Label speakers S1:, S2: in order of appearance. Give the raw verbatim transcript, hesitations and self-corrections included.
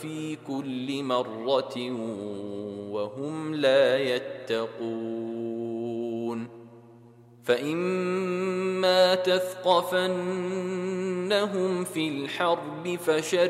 S1: في كل مرة وهم لا يتقون فإما تثقفنهم في الحرب فشرد